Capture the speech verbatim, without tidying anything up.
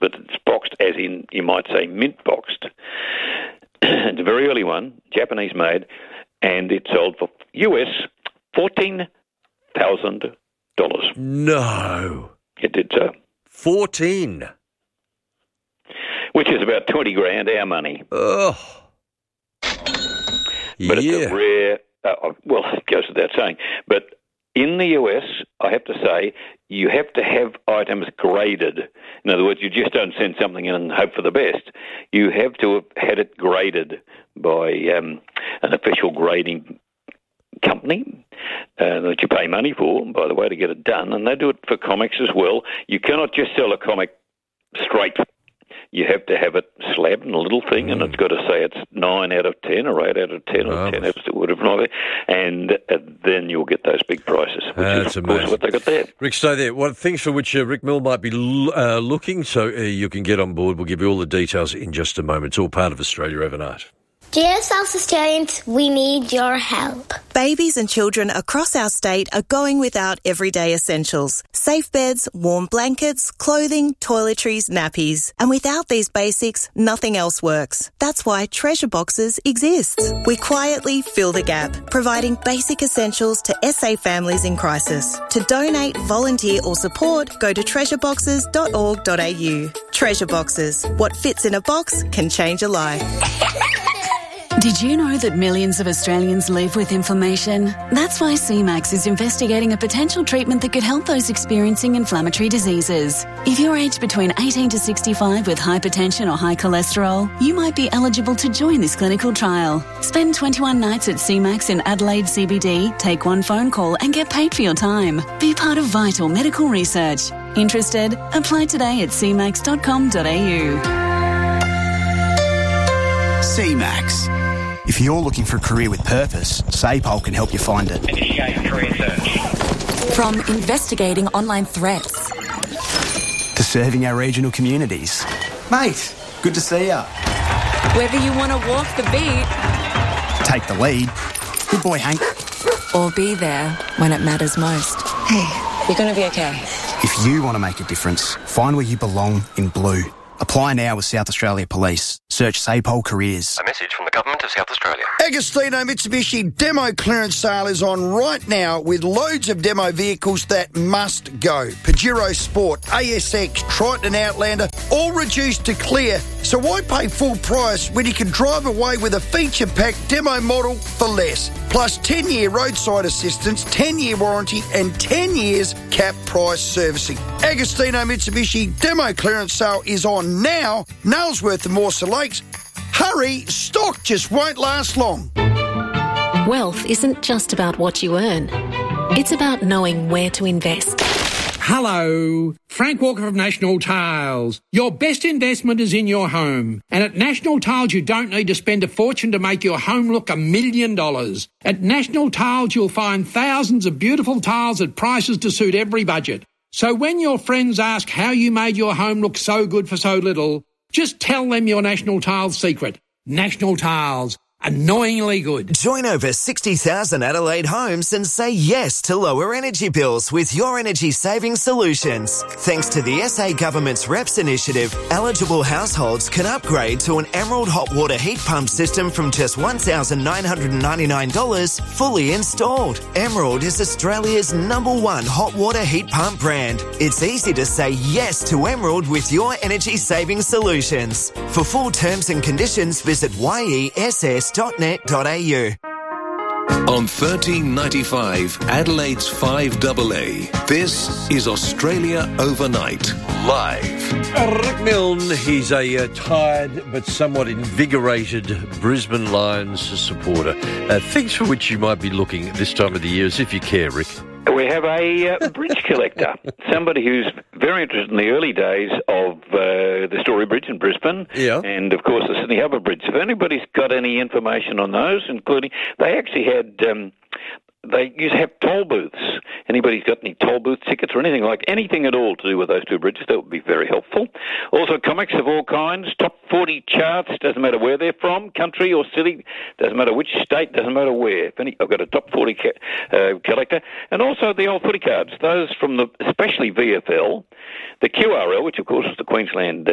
but it's boxed as in, you might say, mint boxed. It's a very early one, Japanese made, and it sold for U S fourteen thousand dollars. No. It did so. fourteen. Which is about twenty grand our money. Oh. But yeah. it's a rare, uh, well, it goes without saying, but in the U S, I have to say, you have to have items graded. In other words, you just don't send something in and hope for the best. You have to have had it graded by um, an official grading company uh, that you pay money for, by the way, to get it done. And they do it for comics as well. You cannot just sell a comic straight. You have to have it slabbed in a little thing, mm. and it's got to say it's nine out of ten or eight out of ten or ten out of whatever, and uh, then you'll get those big prices, which That's is, of amazing. course, what they got there. Rick, stay there. One things for which uh, Rick Mill might be l- uh, looking, so uh, you can get on board. We'll give you all the details in just a moment. It's all part of Australia Overnight. Dear South Australians, we need your help. Babies and children across our state are going without everyday essentials. Safe beds, warm blankets, clothing, toiletries, nappies. And without these basics, nothing else works. That's why Treasure Boxes exists. We quietly fill the gap, providing basic essentials to S A families in crisis. To donate, volunteer or support, go to treasure boxes dot org dot a u. Treasure Boxes. What fits in a box can change a life. Did you know that millions of Australians live with inflammation? That's why C MAX is investigating a potential treatment that could help those experiencing inflammatory diseases. If you're aged between eighteen to sixty-five with hypertension or high cholesterol, you might be eligible to join this clinical trial. Spend twenty-one nights at C MAX in Adelaide C B D, take one phone call and get paid for your time. Be part of vital medical research. Interested? Apply today at c max dot com dot a u. C MAX. If you're looking for a career with purpose, SAPOL can help you find it. Initiate career search. From investigating online threats to serving our regional communities. Mate, good to see ya. Whether you want to walk the beat, take the lead. Good boy, Hank. Or be there when it matters most. Hey, you're going to be okay. If you want to make a difference, find where you belong in blue. Apply now with South Australia Police. Search SAPOL Careers. A message from the Government of South Australia. Agostino Mitsubishi demo clearance sale is on right now with loads of demo vehicles that must go. Pajero Sport, A S X, Triton Outlander, all reduced to clear. So why pay full price when you can drive away with a feature-packed demo model for less? Plus ten-year roadside assistance, ten-year warranty and ten years cap price servicing. Agostino Mitsubishi demo clearance sale is on now. Nailsworth and Mawson Lakes. Hurry, stock just won't last long. Wealth isn't just about what you earn. It's about knowing where to invest. Hello, Frank Walker of National Tiles. Your best investment is in your home. And at National Tiles, you don't need to spend a fortune to make your home look a million dollars. At National Tiles, you'll find thousands of beautiful tiles at prices to suit every budget. So when your friends ask how you made your home look so good for so little, just tell them your National Tiles secret. National Tiles. Annoyingly good. Join over sixty thousand Adelaide homes and say yes to lower energy bills with your energy saving solutions. Thanks to the S A Government's R E P S initiative, eligible households can upgrade to an Emerald hot water heat pump system from just one thousand nine hundred ninety-nine dollars fully installed. Emerald is Australia's number one hot water heat pump brand. It's easy to say yes to Emerald with your energy saving solutions. For full terms and conditions, visit y e s s dot net dot a u. On thirteen ninety-five, Adelaide's five A A, this is Australia Overnight, live. Uh, Rick Milne, he's a uh, tired but somewhat invigorated Brisbane Lions supporter. Uh, things for which you might be looking at this time of the year, as if you care, Rick. We have a uh, bridge collector, somebody who's very interested in the early days of uh, the Story Bridge in Brisbane, yeah. and, of course, the Sydney Harbour Bridge. If anybody's got any information on those, including, they actually had, um, they used to have toll booths. Anybody's got any toll booth tickets or anything like, anything at all to do with those two bridges, that would be very helpful. Also, comics of all kinds, top forty charts, doesn't matter where they're from, country or city, doesn't matter which state, doesn't matter where. If any, I've got a top forty ca- uh, collector. And also the old footy cards, those from the, especially V F L, the Q R L, which of course is the Queensland